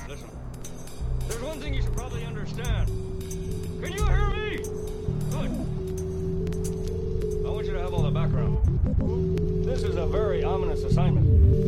Listen. There's one thing you should probably understand. Can you hear me? Good. I want you to have all the background. This is a very ominous assignment.